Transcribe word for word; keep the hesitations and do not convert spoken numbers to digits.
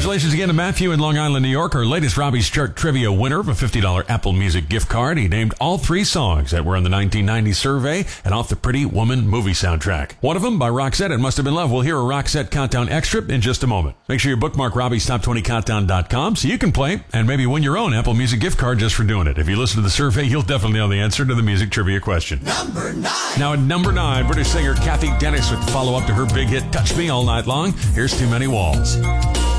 Congratulations again to Matthew in Long Island, New York, our latest Robbie's Chart Trivia winner of a fifty dollars Apple Music gift card. He named all three songs that were in the nineteen ninety survey and off the Pretty Woman movie soundtrack. One of them by Roxette, It Must Have Been Love. We'll hear a Roxette Countdown extra in just a moment. Make sure you bookmark Robbie's Top twenty Countdown dot com so you can play and maybe win your own Apple Music gift card just for doing it. If you listen to the survey, you'll definitely know the answer to the music trivia question. Number nine. Now at number nine, British singer Kathy Dennis with follow-up to her big hit Touch Me All Night Long. Here's Too Many Walls.